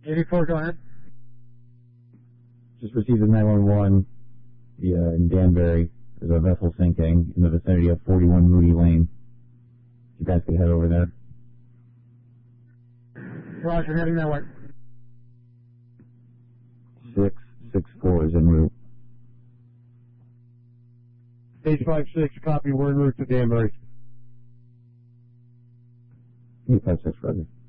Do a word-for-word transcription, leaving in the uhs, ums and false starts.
eighty-four, go ahead. Just received a nine one one yeah, in Danbury. There's a vessel sinking in the vicinity of forty-one Moody Lane. You guys could head over there. Roger, heading that way. six six four is en route. eight five six, copy, we're en route to Danbury. eight five six, Roger.